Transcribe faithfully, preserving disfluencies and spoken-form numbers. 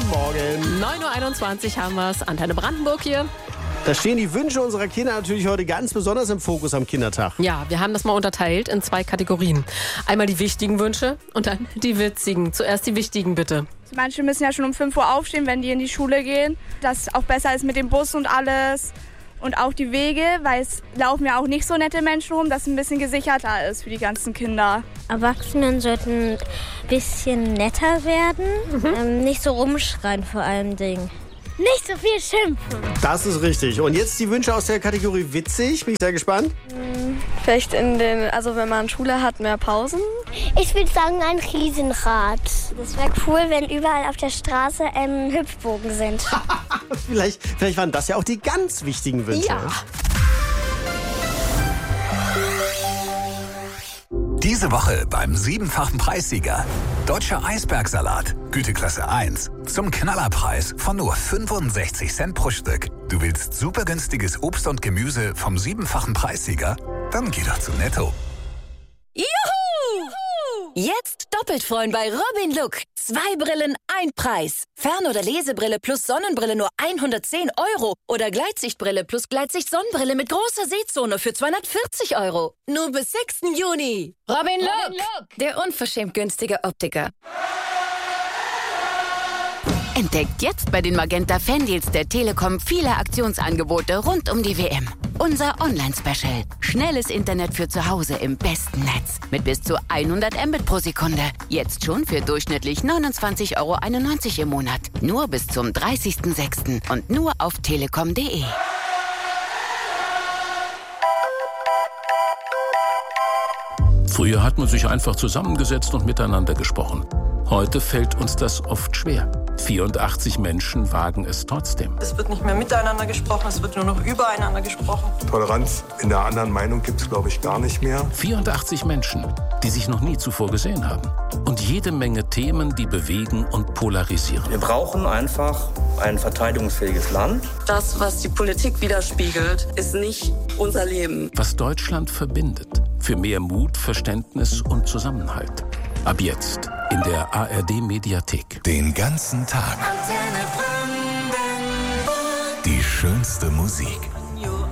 Morgen. neun Uhr einundzwanzig haben wir es. Antenne Brandenburg hier. Da stehen die Wünsche unserer Kinder natürlich heute ganz besonders im Fokus am Kindertag. Ja, wir haben das mal unterteilt in zwei Kategorien. Einmal die wichtigen Wünsche und dann die witzigen. Zuerst die wichtigen, bitte. Manche müssen ja schon um fünf Uhr aufstehen, wenn die in die Schule gehen. Das auch besser ist mit dem Bus und alles. Und auch die Wege, weil es laufen ja auch nicht so nette Menschen rum, dass es ein bisschen gesicherter ist für die ganzen Kinder. Erwachsenen sollten ein bisschen netter werden, mhm. ähm, nicht so rumschreien vor allem Dingen. Nicht so viel schimpfen. Das ist richtig. Und jetzt die Wünsche aus der Kategorie witzig. Bin ich sehr gespannt. Vielleicht in den, also wenn man Schule hat, mehr Pausen. Ich würde sagen, ein Riesenrad. Das wäre cool, wenn überall auf der Straße ähm, Hüpfbogen sind. vielleicht, vielleicht waren das ja auch die ganz wichtigen Wünsche. Ja. Diese Woche beim siebenfachen Preissieger. Deutscher Eisbergsalat, Güteklasse eins. Zum Knallerpreis von nur fünfundsechzig Cent pro Stück. Du willst super günstiges Obst und Gemüse vom siebenfachen Preissieger? Dann geh doch zu Netto. Juhu! Jetzt doppelt freuen bei Robin Look. Zwei Brillen, ein Preis. Fern- oder Lesebrille plus Sonnenbrille nur hundertzehn Euro. Oder Gleitsichtbrille plus Gleitsicht-Sonnenbrille mit großer Sehzone für zweihundertvierzig Euro. Nur bis sechsten Juni. Robin Look, Robin Look. Der unverschämt günstige Optiker. Entdeckt jetzt bei den Magenta Fandeals der Telekom viele Aktionsangebote rund um die W M. Unser Online-Special. Schnelles Internet für zu Hause im besten Netz. Mit bis zu hundert Mbit pro Sekunde. Jetzt schon für durchschnittlich neunundzwanzig Euro einundneunzig im Monat. Nur bis zum dreißigsten sechsten und nur auf telekom punkt de. Früher hat man sich einfach zusammengesetzt und miteinander gesprochen. Heute fällt uns das oft schwer. vierundachtzig Menschen wagen es trotzdem. Es wird nicht mehr miteinander gesprochen, es wird nur noch übereinander gesprochen. Toleranz in der anderen Meinung gibt es, glaube ich, gar nicht mehr. vierundachtzig Menschen, die sich noch nie zuvor gesehen haben. Und jede Menge Themen, die bewegen und polarisieren. Wir brauchen einfach ein verteidigungsfähiges Land. Das, was die Politik widerspiegelt, ist nicht unser Leben. Was Deutschland verbindet. Für mehr Mut, Verständnis und Zusammenhalt. Ab jetzt in der A R D-Mediathek. Den ganzen Tag. Die schönste Musik.